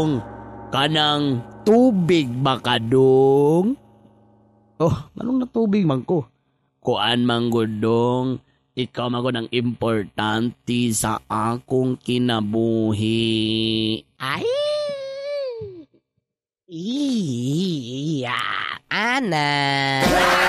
Kanang tubig ba kadong? Oh, anong na tubig man ko? Kuan man gudong, ikaw man gud ang importante sa akong kinabuhi. Ay! Iya! Ana!